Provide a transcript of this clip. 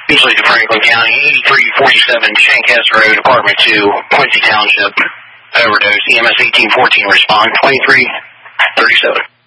Usually to Franklin County, 8347 Shankhas Road, Apartment 2, Quincy Township. Overdose, EMS 1814, respond 2337.